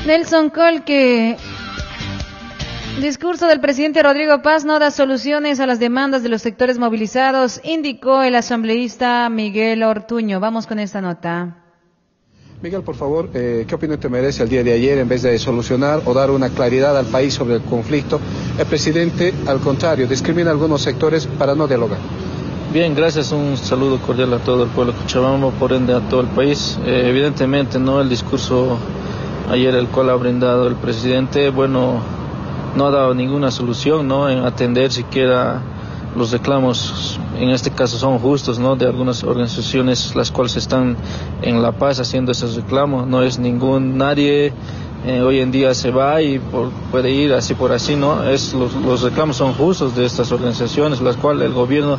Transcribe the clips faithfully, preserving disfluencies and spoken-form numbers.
Nelson Colque. Discurso del presidente Rodrigo Paz no da soluciones a las demandas de los sectores movilizados, indicó el asambleísta Miguel Ortuño. Vamos con esta nota. Miguel, por favor, eh, ¿qué opinión te merece el día de ayer? En vez de solucionar o dar una claridad al país sobre el conflicto, el presidente, al contrario, discrimina a algunos sectores para no dialogar. Bien, gracias, un saludo cordial a todo el pueblo cochabamba, por ende a todo el país. Eh, evidentemente, no el discurso ayer el cual ha brindado el presidente, bueno, no ha dado ninguna solución, ¿no? En atender siquiera los reclamos, en este caso son justos, ¿no? De algunas organizaciones las cuales están en La Paz haciendo esos reclamos. No es ningún, nadie eh, hoy en día se va y por, puede ir así por así, ¿no? Es los, los reclamos son justos de estas organizaciones, las cuales el gobierno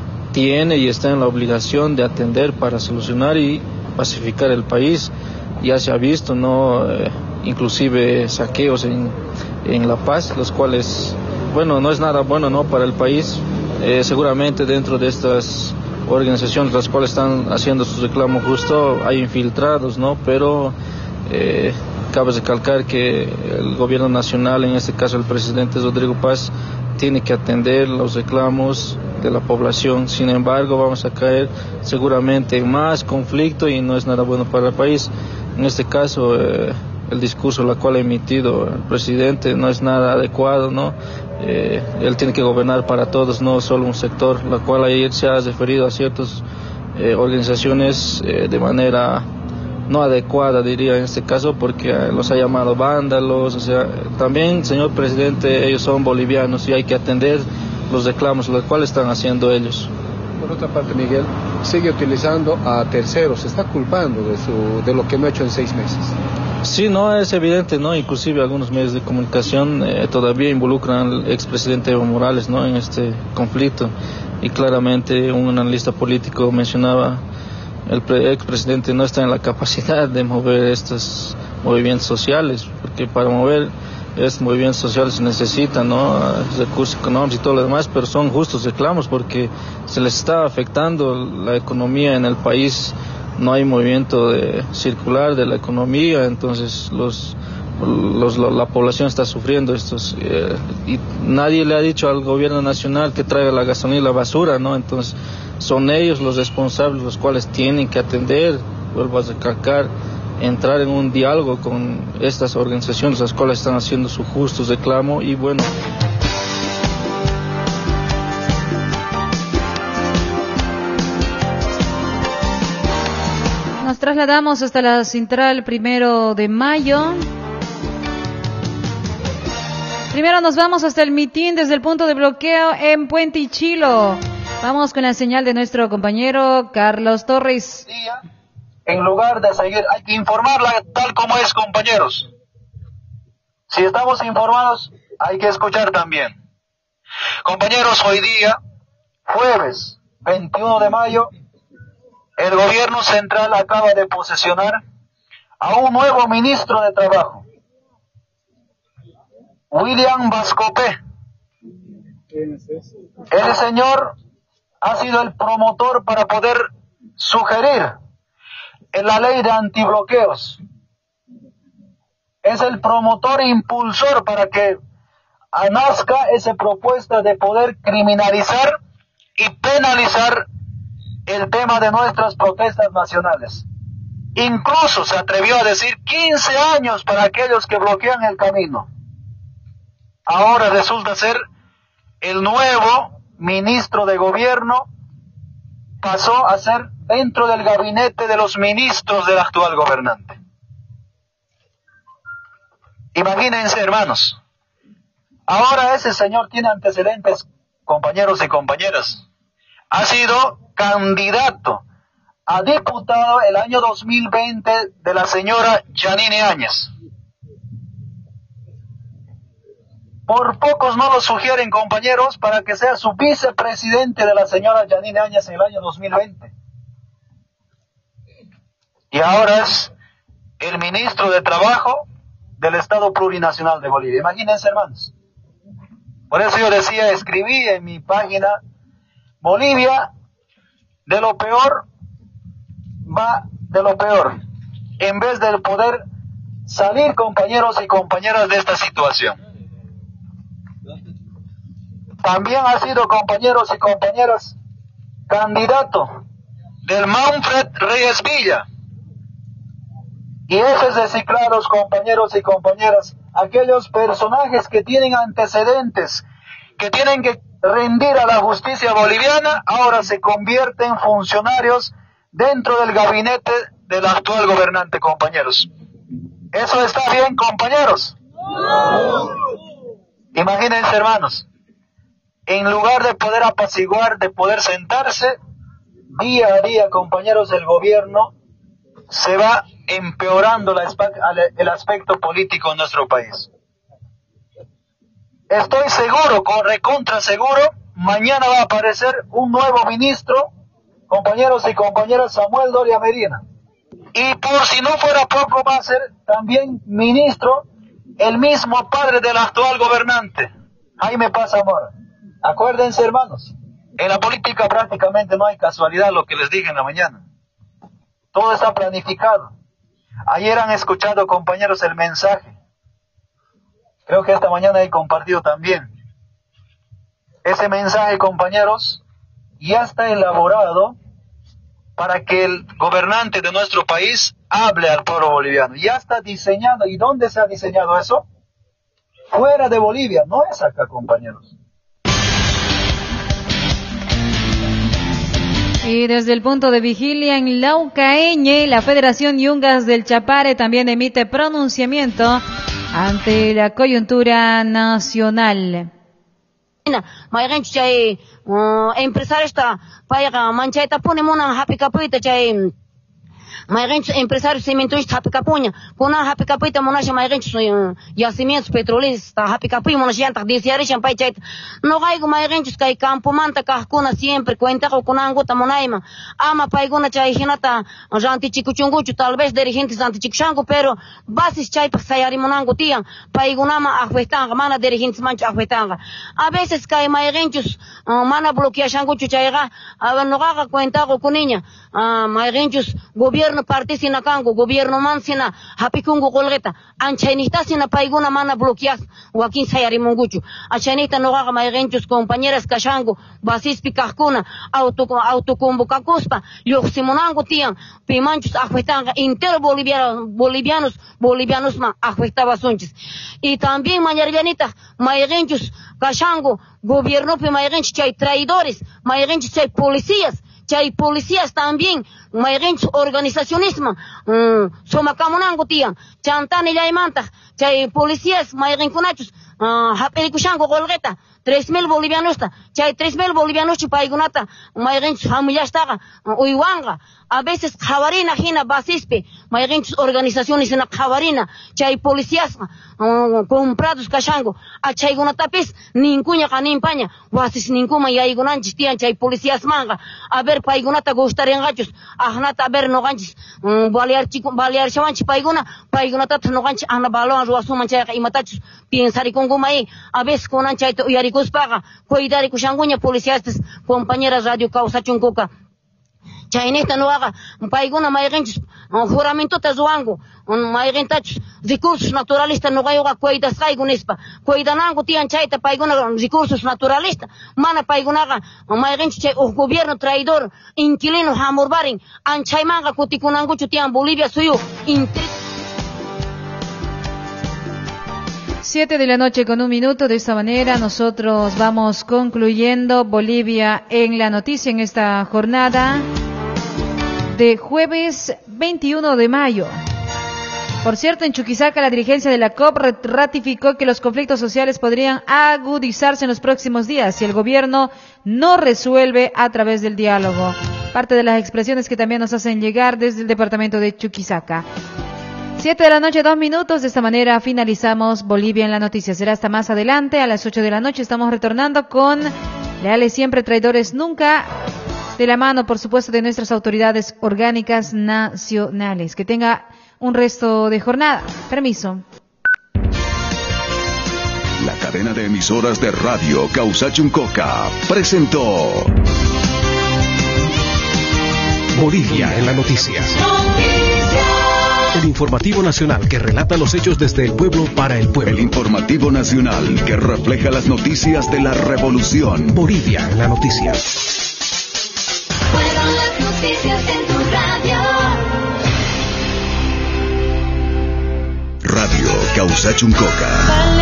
tiene y está en la obligación de atender para solucionar y pacificar el país. Ya se ha visto, ¿no? Eh, inclusive saqueos en, en La Paz, los cuales, bueno, no es nada bueno, ¿no? Para el país. Eh, seguramente dentro de estas organizaciones las cuales están haciendo sus reclamos justo hay infiltrados, ¿no? Pero eh, cabe recalcar que el gobierno nacional, en este caso el presidente Rodrigo Paz, tiene que atender los reclamos de la población. Sin embargo, vamos a caer seguramente en más conflicto y no es nada bueno para el país. En este caso, eh, el discurso el cual ha emitido el presidente no es nada adecuado, ¿no? Eh, él tiene que gobernar para todos, no solo un sector, la cual ayer se ha referido a ciertas eh, organizaciones eh, de manera no adecuada, diría en este caso, porque eh, los ha llamado vándalos. O sea, también, señor presidente, ellos son bolivianos y hay que atender los reclamos, los cuales están haciendo ellos. Por otra parte, Miguel, sigue utilizando a terceros, se está culpando de, su, de lo que no ha hecho en seis meses. Sí, no, es evidente, ¿no? Inclusive algunos medios de comunicación eh, todavía involucran al expresidente Evo Morales, ¿no? En este conflicto. Y claramente un analista político mencionaba, el pre- expresidente no está en la capacidad de mover estos movimientos sociales, porque para mover estos movimientos sociales se necesitan, ¿no? Recursos económicos y todo lo demás, pero son justos reclamos porque se les está afectando la economía en el país. No hay movimiento de, circular de la economía, entonces los, los, la población está sufriendo estos, eh, y nadie le ha dicho al gobierno nacional que traiga la gasolina y la basura, ¿no? Entonces son ellos los responsables, los cuales tienen que atender, vuelvo a recalcar, entrar en un diálogo con estas organizaciones, las cuales están haciendo su justo reclamo y bueno. Nos trasladamos hasta la central Primero de Mayo. Primero nos vamos hasta el mitin desde el punto de bloqueo en Puente Ichilo. Vamos con la señal de nuestro compañero Carlos Torres. En lugar de seguir, hay que informarla tal como es, compañeros. Si estamos informados, hay que escuchar también. Compañeros, hoy día, jueves veintiuno de mayo, el gobierno central acaba de posesionar a un nuevo ministro de Trabajo, William Vascopé. El señor ha sido el promotor para poder sugerir en la ley de antibloqueos. Es el promotor e impulsor para que nazca esa propuesta de poder criminalizar y penalizar el tema de nuestras protestas nacionales. Incluso se atrevió a decir quince años para aquellos que bloquean el camino. Ahora resulta ser el nuevo ministro de gobierno, pasó a ser dentro del gabinete de los ministros del actual gobernante. Imagínense, hermanos, ahora ese señor tiene antecedentes, compañeros y compañeras. Ha sido candidato a diputado el año dos mil veinte de la señora Yanine Áñez. Por pocos no lo sugieren, compañeros, para que sea su vicepresidente de la señora Yanine Áñez en el año dos mil veinte. Y ahora es el ministro de Trabajo del Estado Plurinacional de Bolivia. Imagínense, hermanos. Por eso yo decía, escribí en mi página, Bolivia, de lo peor, va de lo peor. En vez de poder salir, compañeros y compañeras, de esta situación. También ha sido, compañeros y compañeras, candidato del Manfred Reyes Villa. Y eso es deciclar, los compañeros y compañeras, aquellos personajes que tienen antecedentes, que tienen que rendir a la justicia boliviana, ahora se convierten en funcionarios dentro del gabinete del actual gobernante, compañeros. ¿Eso está bien, compañeros? Imagínense, hermanos, en lugar de poder apaciguar, de poder sentarse, día a día, compañeros, el gobierno se va empeorando la, el aspecto político en nuestro país. Estoy seguro, con recontra seguro, mañana va a aparecer un nuevo ministro, compañeros y compañeras, Samuel Doria Medina. Y por si no fuera poco, va a ser también ministro el mismo padre del actual gobernante, Jaime Paz Zamora. Acuérdense, hermanos, en la política prácticamente no hay casualidad, lo que les dije en la mañana. Todo está planificado. Ayer han escuchado, compañeros, el mensaje. Creo que esta mañana he compartido también. Ese mensaje, compañeros, ya está elaborado para que el gobernante de nuestro país hable al pueblo boliviano. Ya está diseñado. ¿Y dónde se ha diseñado eso? Fuera de Bolivia, no es acá, compañeros. Y desde el punto de vigilia en Laucaeñe, la Federación Yungas del Chapare también emite pronunciamiento ante la coyuntura nacional. Empresario está para manchaita pone mona happy capuita chay Mairencho empresário cimentista happy capunha kuna happy capuita mona mairencho yacimientos petroleiros está happy capuita mona janta desiare champai chay no gaigo mairencho kai campo manta kahkuna siempre cuenta con anguta monaima ama paiguna chay hinata janti chicuchunguchu tal vez dirigentes anti chichango pero basis chay pasayari monango tian paiguna ma afetanga mana dirigentes mancha afetanga a veces kai mairenchos mana bloquea changuchu chayga a no gaga cuenta con niña mairenchos gobierno parte sina kango gobierno man sina hapikungo golgeta anchanita sina paiguna mana bloqueas Joaquín Sayari Munguchu achanita no gaga mairenchos compañeras kashango basis pikakuna auto autoconvoca cospa yo simonango tian pimanchos afetanga entero bolivianos bolivianos bolivianos ma afectaba sonches y también mañarianita mairenchos kashango gobierno pe mairenchos chay traidores mairenchos chay policías chay policías también mairenchos organizacionismo um, soma camonango tian chantani yaimanta chay policías mairenconachos uh, hapelikushango golgeta tres mil bolivianos chay tres mil bolivianos paigunata mairenchos hamuyashtaga uywanga a veces javarina hina basispe mairenchos organizaciones en javarina chay policías uh, comprados kashango a chay gunatapis ninkuña kanimpaña wasis ninkuma yaigunanchis tian chay policías manga a ver paigunata gustarían gachos ahnata a ver no ganchis um, balear chico balear chavanchi paiguna paigunata no ganchi ana balon ruasuman chay imatachos piensari con gumai a veces con anchay to yari paga cuidar kushanguña policías compañeras radio causa chuncoca chaynesta no haga paiguna mairenchos juramento tazuango mairentachos recursos naturalistas no gayoga cuidas kaigunispa cuidanango tian chayta paiguna recursos naturalistas mana paigunaga mairenchos chay gobierno traidor inquilino hamurbarin anchaymanga kutikunanguchu tian Bolivia suyo Siete de la noche con un minuto. De esta manera nosotros vamos concluyendo Bolivia en la noticia en esta jornada de jueves veintiuno de mayo. Por cierto, en Chuquisaca la dirigencia de la C O P ratificó que los conflictos sociales podrían agudizarse en los próximos días si el gobierno no resuelve a través del diálogo. Parte de las expresiones que también nos hacen llegar desde el departamento de Chuquisaca. Siete de la noche, dos minutos. De esta manera finalizamos Bolivia en la noticia. Será hasta más adelante, a las ocho de la noche. Estamos retornando con Leales siempre, traidores nunca, de la mano, por supuesto, de nuestras autoridades orgánicas nacionales. Que tenga un resto de jornada. Permiso. La cadena de emisoras de radio Causachuncoca presentó Bolivia en la noticia. El informativo nacional que relata los hechos desde el pueblo para el pueblo. El informativo nacional que refleja las noticias de la revolución. Bolivia en la noticia. Fueron las noticias en tu radio. Radio Causachuncoca.